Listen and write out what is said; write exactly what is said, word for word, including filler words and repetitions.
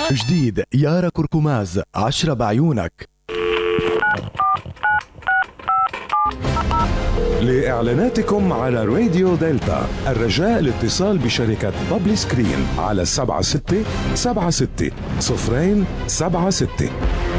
جديد يارا كركماز عشرة بعيونك. لإعلاناتكم على راديو دلتا الرجاء الاتصال بشركة بابلي سكرين على سبعة ستة سبعة ستة صفرين سبعة ستة.